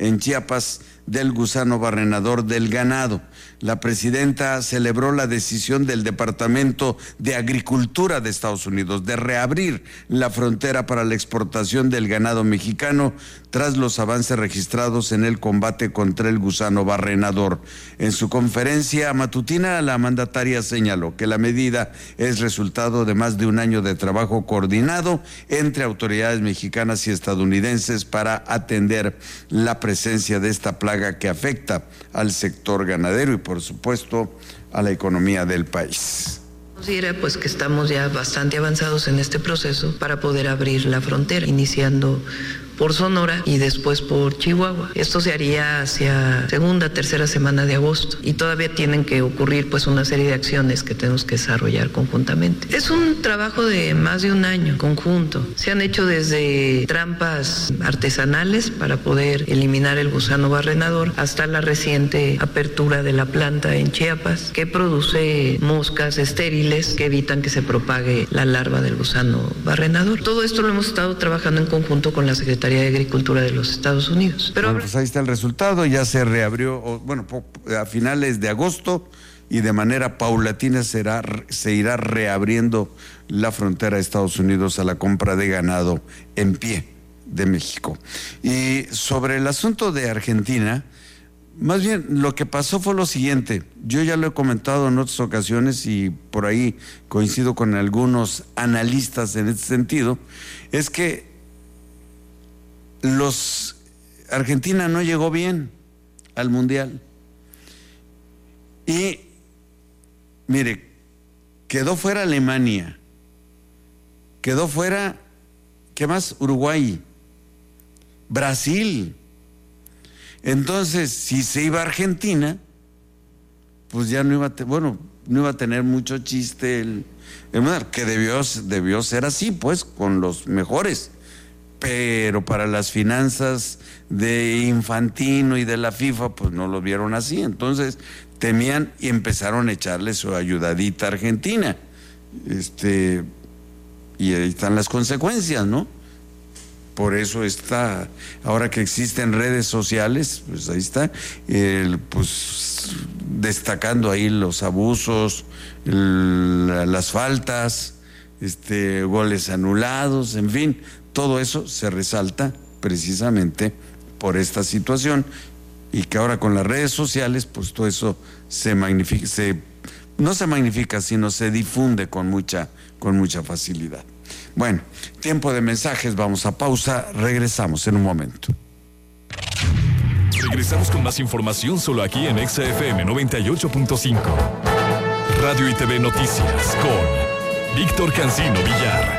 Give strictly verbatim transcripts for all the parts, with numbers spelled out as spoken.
en Chiapas del gusano barrenador del ganado. La presidenta celebró la decisión del Departamento de Agricultura de Estados Unidos de reabrir la frontera para la exportación del ganado mexicano tras los avances registrados en el combate contra el gusano barrenador. En su conferencia matutina, la mandataria señaló que la medida es resultado de más de un año de trabajo coordinado entre autoridades mexicanas y estadounidenses para atender la presencia de esta plaga que afecta al sector ganadero y, por supuesto, a la economía del país. Considera pues que estamos ya bastante avanzados en este proceso para poder abrir la frontera, iniciando por Sonora y después por Chihuahua. Esto se haría hacia segunda, tercera semana de agosto y todavía tienen que ocurrir pues una serie de acciones que tenemos que desarrollar conjuntamente. Es un trabajo de más de un año conjunto. Se han hecho desde trampas artesanales para poder eliminar el gusano barrenador hasta la reciente apertura de la planta en Chiapas que produce moscas estériles que evitan que se propague la larva del gusano barrenador. Todo esto lo hemos estado trabajando en conjunto con la Secretaría de Agricultura de los Estados Unidos. Pero bueno, pues ahí está el resultado, ya se reabrió, bueno, a finales de agosto y de manera paulatina será, se irá reabriendo la frontera de Estados Unidos a la compra de ganado en pie de México. Y sobre el asunto de Argentina, más bien lo que pasó fue lo siguiente, yo ya lo he comentado en otras ocasiones y por ahí coincido con algunos analistas en este sentido, es que Los Argentina no llegó bien al Mundial. Y, mire, quedó fuera Alemania, quedó fuera, ¿qué más? Uruguay, Brasil. Entonces, si se iba a Argentina, pues ya no iba a, te, bueno, no iba a tener mucho chiste el, el Mundial, que debió, debió ser así, pues, con los mejores. Pero para las finanzas de Infantino y de la FIFA, pues no lo vieron así. Entonces temían y empezaron a echarle su ayudadita a Argentina. Este, y ahí están las consecuencias, ¿no? Por eso está, ahora que existen redes sociales, pues ahí está, el, pues destacando ahí los abusos, el, las faltas, este, goles anulados, en fin. Todo eso se resalta precisamente por esta situación y que ahora con las redes sociales, pues todo eso se magnifica, se, no se magnifica, sino se difunde con mucha, con mucha facilidad. Bueno, tiempo de mensajes, vamos a pausa, regresamos en un momento. Regresamos con más información solo aquí en Exa F M noventa y ocho punto cinco. Radio y T V Noticias con Víctor Cancino Villar.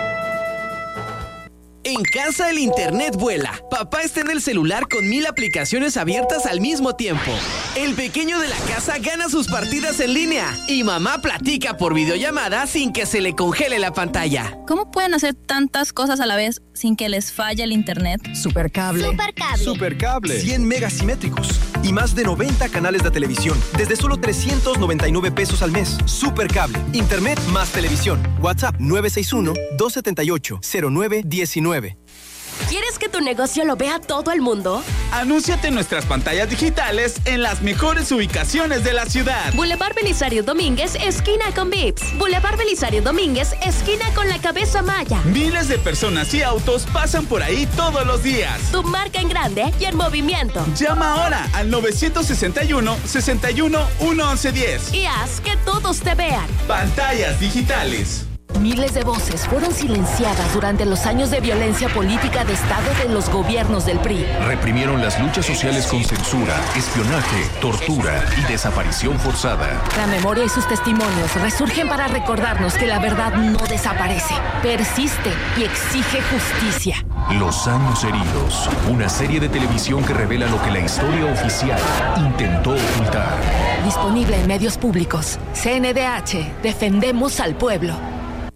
En casa el internet vuela. Papá está en el celular con mil aplicaciones abiertas al mismo tiempo. El pequeño de la casa gana sus partidas en línea. Y mamá platica por videollamada sin que se le congele la pantalla. ¿Cómo pueden hacer tantas cosas a la vez sin que les falle el internet? Supercable. Supercable. Supercable. cien megas simétricos. Y más de noventa canales de televisión. Desde solo trescientos noventa y nueve pesos al mes. Supercable. Internet más televisión. WhatsApp nueve seis uno, dos siete ocho, cero nueve uno nueve. ¿Quieres que tu negocio lo vea todo el mundo? Anúnciate en nuestras pantallas digitales en las mejores ubicaciones de la ciudad. Boulevard Belisario Domínguez, esquina con Vips. Boulevard Belisario Domínguez, esquina con la Cabeza Maya. Miles de personas y autos pasan por ahí todos los días. Tu marca en grande y en movimiento. Llama ahora al nueve seis uno, seis uno, uno once diez. Y haz que todos te vean. Pantallas digitales. Miles de voces fueron silenciadas durante los años de violencia política de Estado de los gobiernos del P R I. Reprimieron las luchas sociales con censura, espionaje, tortura y desaparición forzada. La memoria y sus testimonios resurgen para recordarnos que la verdad no desaparece, persiste y exige justicia. Los años heridos, una serie de televisión que revela lo que la historia oficial intentó ocultar. Disponible en medios públicos. C N D H, defendemos al pueblo.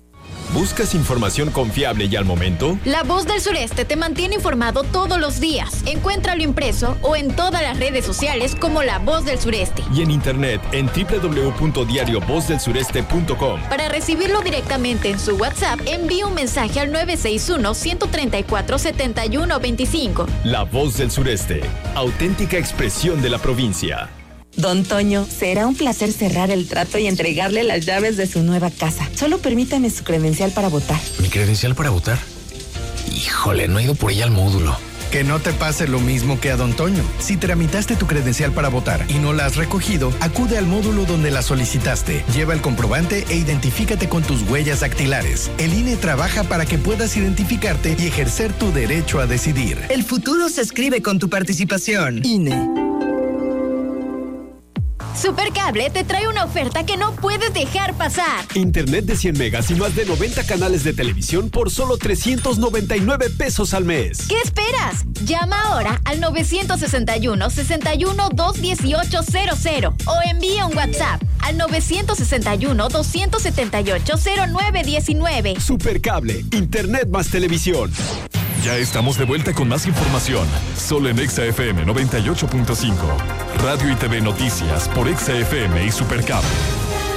¿Buscas información confiable y al momento? La Voz del Sureste te mantiene informado todos los días. Encuéntralo impreso o en todas las redes sociales como La Voz del Sureste. Y en internet en doble u doble u doble u punto diario voz del sureste punto com. Para recibirlo directamente en su WhatsApp, envíe un mensaje al nueve seis uno, uno tres cuatro, siete uno dos cinco. La Voz del Sureste, auténtica expresión de la provincia. Don Toño, será un placer cerrar el trato y entregarle las llaves de su nueva casa. Solo permítame su credencial para votar. ¿Mi credencial para votar? Híjole, no he ido por ella al módulo. Que no te pase lo mismo que a Don Toño. Si tramitaste tu credencial para votar y no la has recogido, acude al módulo donde la solicitaste. Lleva el comprobante e identifícate con tus huellas dactilares. El I N E trabaja para que puedas identificarte y ejercer tu derecho a decidir. El futuro se escribe con tu participación. I N E. Supercable te trae una oferta que no puedes dejar pasar. Internet de cien megas y más de noventa canales de televisión por solo trescientos noventa y nueve pesos al mes. ¿Qué esperas? Llama ahora al nueve seis uno, seis uno, dos uno ocho cero cero o envía un WhatsApp al nueve seis uno, dos siete ocho, cero nueve uno nueve. Supercable, Internet más televisión. Ya estamos de vuelta con más información, solo en Exa F M noventa y ocho punto cinco. Radio y T V Noticias por Exa F M y Supercable.